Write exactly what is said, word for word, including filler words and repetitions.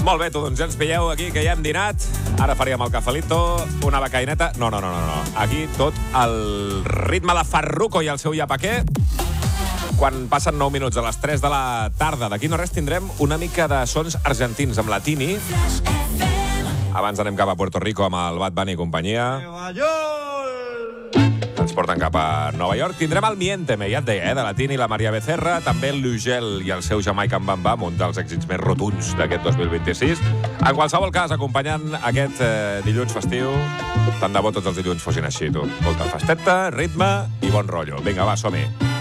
Molt bé, tu, doncs ja ens pilleu aquí, que ja hem dinat. Ara faríem el cafelito, una becaineta... No, no, no, no, no. Aquí tot el ritme de Farruko i el seu Yapaqué. Quan passen nou minuts a les tres de la tarda, d'aquí no res tindrem una mica de sons argentins amb la Tini. Abans anem cap a Puerto Rico amb el Bad Bunny i companyia. Nueva York! Ens porten cap a Nova York. Tindrem el Miénteme, ja et deia, eh, de la Tini i la Maria Becerra. També el Lugel i el seu Jamaican Bam Bam, un dels èxits més rotunds d'aquest dos mil vint-i-sis. En qualsevol cas, acompanyant aquest eh, dilluns festiu, tant de bo tots els dilluns fossin així, tu. Molta festeta, ritme i bon rotllo. Vinga, va, som-hi.